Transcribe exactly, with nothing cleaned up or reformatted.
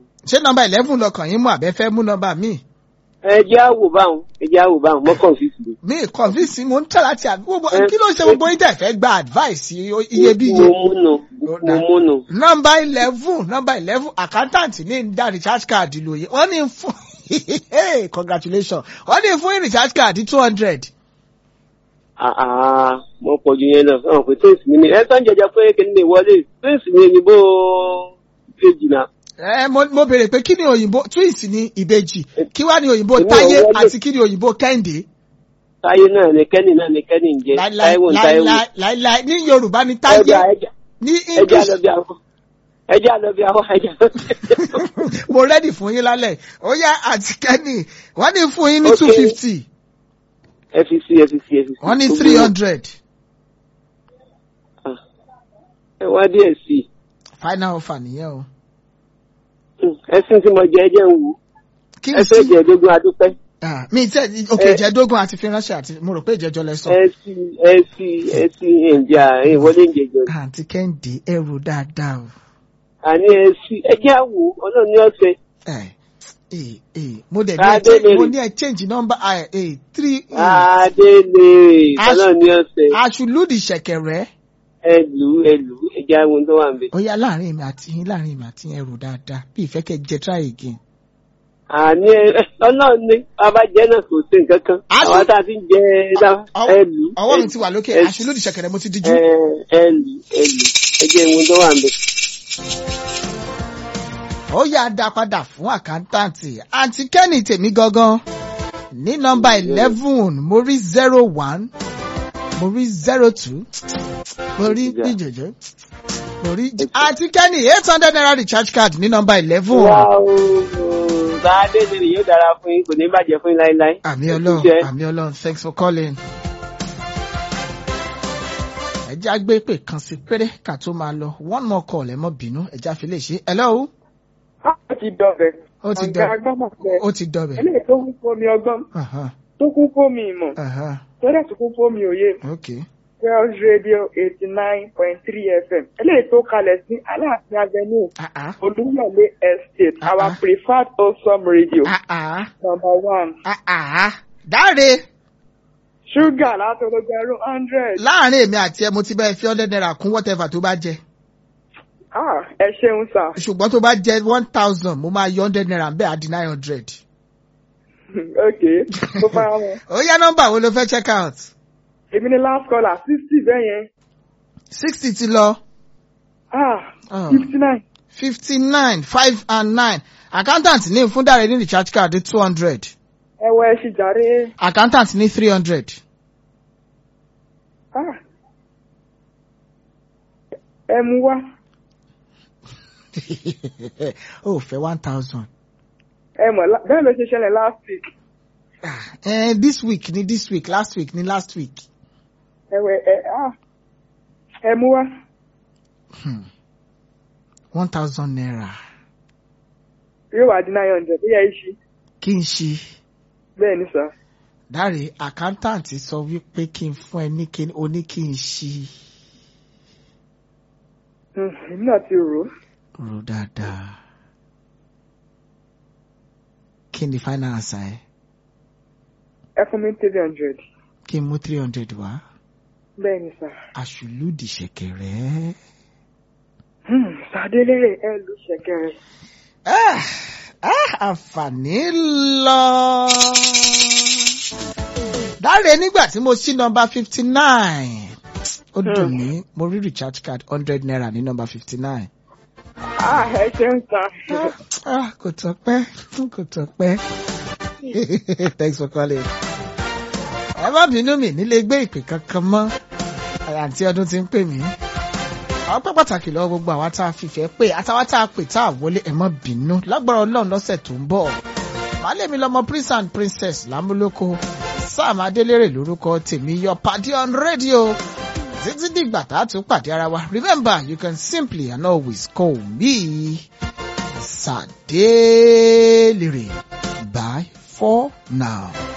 ṣé nọ́mbà eleven lọkàn yín mú àbẹ́ fẹ́ mú nọ́mbà míì. ẹ jẹ́ àwò báwọn ẹ jẹ́ àwò báwọn mọ́ confuse mi. mi confuse mo ń tẹ̀ láti àgbò kí ló ṣe gbogbo yín tẹ̀ fẹ́ gba advice iyebíye. mo múnu mo múnu. nọ́mbà eleven nọ́mbà eleven accountant ní ń dá recharge card lóye wọ́n ní fún congratulations wọ́n ní fún recharge card two hundred. mo pọ̀ ju yẹn lọ sọ̀rọ̀ pé twins mi ni ẹ tán jẹjẹ pé kí ni ìwọlé twins mi òyìnbó kejì náà. ẹ mo mo béèrè pé kí ni òyìnbó twins ní ìbejì kí wá ní òyìnbó táyé àti kí ni òyìnbó kẹ́hìndé. táyé náà ni kẹ́ni náà ni kẹ́ni ń jẹ táíwò táíwò. láíláí ní yorùbá ni táyé ní english. ẹjẹ àlọ bí àwọn ẹjẹ. mo rẹ́dì fún yín lálẹ́ ó yá àti kẹ́ni wọ́n ní fún yín ní two fifty. ẹ fi sí ẹ fi sí ẹ fi sí. wọ́n ní three hundred. ẹ wá díẹ̀ sí i. final offer nìyẹn o. ẹsìn tí mo jẹ ẹjẹ ń wù. ẹsẹ ìjẹ̀dógún adúpẹ́. mi tẹ òkè ìjẹ̀dógún àti fi ránṣẹ́ àti mo rò pé ìjẹjọ lẹ sọ. ẹsì ẹsì ẹsì ìjà ìwọlé ìjẹjọ. àǹtí kẹ́hìndé ẹrù dáadáa o. àní ẹsì ẹjẹ àwò ọlọ́run ní ọ̀sẹ̀. Eh, eh, mo dẹ̀ ní ẹ change mo ní ẹ change number eh, three. Adélèrè ọlọ́run ní ọ̀sẹ̀. Aṣùlùdì ṣẹ̀kẹ̀rẹ̀. ẹlù ẹlù ẹjẹ àwọn tó wà ń bẹ. ó yá láàrin èmi àti yín láàrin èmi àti yín ẹrù dáadáa bí ìfẹ́ kẹ́ jẹ try again. àní ọlọ́run ní abájẹ́ náà kò sí nǹkan kan àwọn tá a ti ń jẹ ẹlù. ọwọ́ mi ti wà lókè Aṣùlùdì ṣẹ̀kẹ̀rẹ̀ mo ti díjú. ẹlù ẹlù ẹjẹ àwọn tó wà ń bẹ. ó yá dá padà fún àkántàǹtì àǹtí kẹ́ni tèmi gangan ní nọ́mbà eleven mo rí zero one mo rí zero two mo rí díjẹjẹ mo rí àǹtí kẹ́ni eight hundred naira recharge card ní nọ́mbà eleven. Báadé ni yóò dára fún yín kò ní bàjẹ́ fún yín láéláé. àmì ọlọ́run àmì ọlọ́run thanks for calling. ẹ já gbé pè kan sí péré ká tó máa lọ one more call ẹ mọ́ bínú ẹ já fi lè ṣe hello. ó ti dọ̀bẹ̀. ó ti dọ̀bẹ̀. ó ti dọ̀bẹ̀. eléyìí tó kún fún mi ọgbọ́n. tó kún fún mi ìmọ̀. tó dẹ̀ tó kún fún mi òye. Girls Radio eighty nine point three F M. eléyìí tó kalẹ̀ sí Aláàfin Avenue. Olúyọ̀lé Estate. Our preferred awesome radio. Number one. Dáre. Ṣúgà látọ̀gbẹ̀rún hundred. Láàárín èmi àti ẹ mo ti bẹ́ẹ̀ fi hundred naira kún whatever tó bá jẹ. Ah, ẹ ṣeun sà. ṣùgbọ́n tó bá jẹ one thousand mo máa yọ hundred naira bẹ́ẹ̀ á di nine hundred. ok tó bá wọn. ó yá nọ́mbà wo ló fẹ́ check out. èmi ni last caller sixty bẹ́ẹ̀ yẹn. sixty ti lọ. ah fifty nine. fifty nine five and nine accountant ní fún Dáre ní recharge card two hundred. ẹ wọ ẹ ṣì jàre. accountant ní three hundred. ah ẹ mú wá. ó fẹ́ one thousand. ẹ mọ̀ bẹ́ẹ̀ ló ṣe ṣẹlẹ̀ last week. Eh, this week ni this week last week ni last week. ẹ wẹ ẹ ah ẹ mú wá. one thousand naira. yóò wá di nine hundred bí ẹ ṣí. kí n ṣí. bẹ́ẹ̀ ni sà. Dáre accountant sọ wípé kí n fún ẹ ní kí o ní kí n ṣí. èmi náà ti rò ó. rò dáadáa. kí ni final answer ẹ. ẹ fún mi three hundred. kí n mú three hundred wá. bẹ́ẹ̀ ni sà. Aṣùlùdì ṣẹ̀kẹ̀rẹ̀. Sàdélérè ẹ lu ṣẹ̀kẹ̀rẹ̀. ah ah àǹfààní lọ. Dáre nígbà tí mo ṣí nọ́mbà fifty nine ó dùn mí mo rí recharge card hundred naira ní nọ́mbà fifty nine. ah ẹ ṣeun sà. ah kò tọ́ pẹ́ kò tọ́ pẹ́. Thanks for calling. ẹ má bínú mi nílé gbé ìpè kankan mọ́ àǹtí ọdún ti ń pè mí. àwọn pẹ́ pàtàkì lọ́wọ́ gbogbo àwa tá a fìfẹ́ pé àtàwọn tá a pè tá a wọlé ẹ má bínú lágbára Ọlọ́run lọ́sẹ̀ tó ń bọ̀. màálèmi lọmọ prince and princess lámúlòkó Sam Adélérè lórúkọ tèmi your party on radio. títí dìgbà tá a tún pàdé ara wa remember you can simply and always call me Sadélérè. Bye for now.